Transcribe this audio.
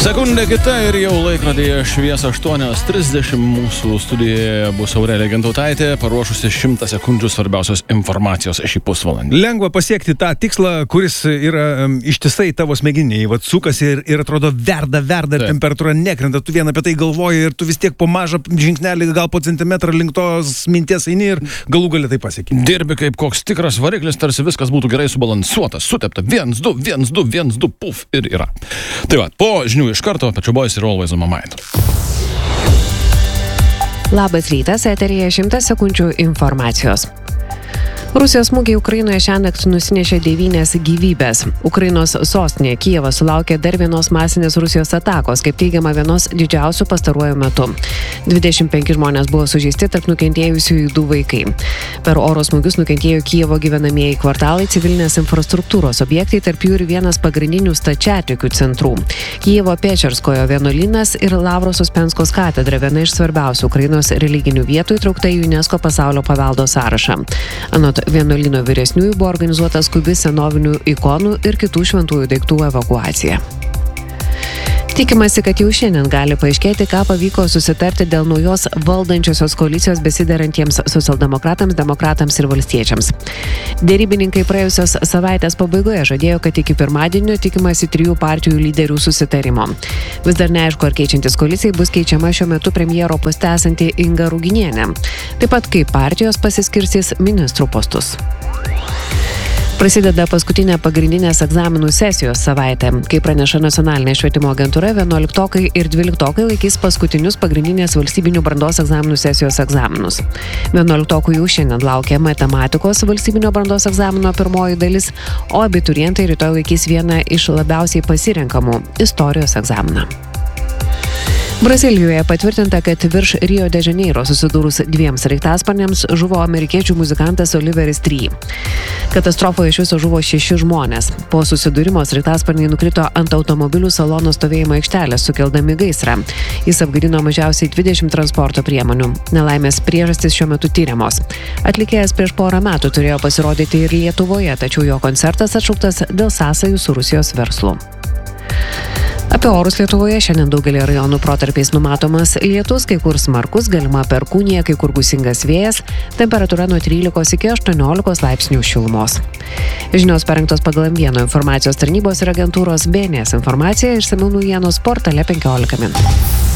Sekundė kita ir jau laikrodėje švies 8:30. Mūsų studijoje bus Aurelija Gintautaitė, paruošusi 100 sekundžių svarbiausios informacijos šį pusvalandį. Lengva pasiekti tą tikslą, kuris yra ištisai tavo smegeniai. Vat sukasi ir atrodo verda ir temperatūra nekrenta. Tu vien apie tai galvoji ir tu vis tiek po mažą žingsnelį, gal po centimetrą link tos minties eini ir galų gale tai pasieki. Dirbi kaip koks tikras variklis, tarsi viskas būtų gerai subalansuota, sutepta. 1, 2, 1, 2, 1, 2, puf ir yra. Tai va, po žinių iš karto, Pačio Boys ir Always on my mind. Labas rytas, eteryje 100 sekundžių informacijos. Rusijos smūgiai Ukrainoje šiąnakt nusinešė 9 gyvybės. Ukrainos sostinė Kijevas sulaukė dar vienos masinės Rusijos atakos, kaip teigiama vienos didžiausių pastaruoju metu. 25 žmonės buvo sužeisti, tarp nukentėjusiųjų 2 vaikai. Per oro smūgius nukentėjo Kijevo gyvenamieji kvartalai, civilinės infrastruktūros objektai, tarp jų ir vienas pagrindinių stačiatikių centrų. Kijevo Pečerskojo vienuolynas ir Lavros Uspenskos katedra, viena iš svarbiausių Ukrainos religinių vietų, įtraukta į UNESCO pasaulio paveldo sąrašą. Anot vienuolyno vyresniųjų buvo organizuota skubi senovinių ikonų ir kitų šventųjų daiktų evakuacija. Tikimasi, kad jau šiandien gali paaiškėti, ką pavyko susitarti dėl naujos valdančiosios koalicijos besiderantiems socialdemokratams, demokratams ir valstiečiams. Dėrybininkai praėjusios savaitės pabaigoje žadėjo, kad iki pirmadienio tikimasi 3 partijų lyderių susitarimo. Vis dar neaišku, ar keičiantis koalicijai bus keičiama šiuo metu premjero poste esanti Inga Ruginienė. Taip pat kaip partijos pasiskirstys ministrų postus. Prasideda paskutinė pagrindinės egzaminų sesijos savaitė. Kaip praneša Nacionalinė švietimo agentūra, 11 ir 12 laikys paskutinius pagrindinės valstybinių brandos egzaminų sesijos egzaminus. 11 jau šiandien laukia matematikos valstybinio brandos egzamino pirmoji dalis, o abiturientai rytoj laikys vieną iš labiausiai pasirenkamų – istorijos egzaminą. Brazilijoje patvirtinta, kad virš Rio de Janeiro susidūrus 2 sraigtasparniams žuvo amerikiečių muzikantas Oliveris Tree. Katastrofoje iš viso žuvo 6 žmonės. Po susidūrimo sraigtasparniai nukrito ant automobilių salono stovėjimo aikštelės, sukeldami gaisrą. Jis apgadino mažiausiai 20 transporto priemonių. Nelaimės priežastys šiuo metu tyriamos. Atlikėjas prieš porą metų turėjo pasirodyti ir Lietuvoje, tačiau jo koncertas atšauktas dėl sąsajų su Rusijos verslu. Apie orus Lietuvoje šiandien daugelį rajonų protarpiais numatomas lietus, kai kur smarkus, galima perkūnija, kai kur gūsingas vėjas, temperatūra nuo 13 iki 18 laipsnių šilumos. Žinios parengtos pagal M1 informacijos tarnybos ir agentūros BNS informacija, išsamių naujienų portale 15 min.